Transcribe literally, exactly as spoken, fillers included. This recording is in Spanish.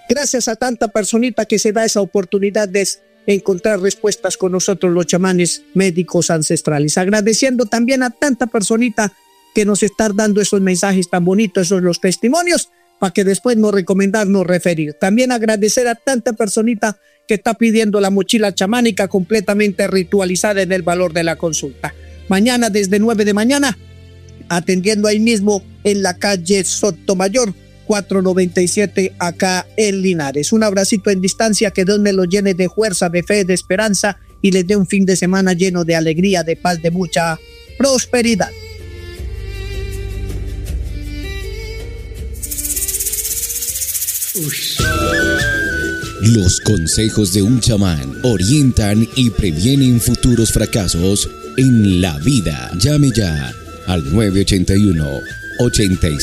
Gracias a tanta personita que se da esa oportunidad de encontrar respuestas con nosotros los chamanes médicos ancestrales. Agradeciendo también a tanta personita que nos está dando esos mensajes tan bonitos, esos los testimonios, para que después nos recomendar, nos referir. También agradecer a tanta personita que está pidiendo la mochila chamánica completamente ritualizada en el valor de la consulta. Mañana desde nueve de mañana, atendiendo ahí mismo en la calle Sotomayor, cuatrocientos noventa y siete, acá en Linares. Un abracito en distancia, que Dios me lo llene de fuerza, de fe, de esperanza y les dé un fin de semana lleno de alegría, de paz, de mucha prosperidad. Los consejos de un chamán orientan y previenen futuros fracasos en la vida. Llame ya al nueve ochenta y uno, ochenta y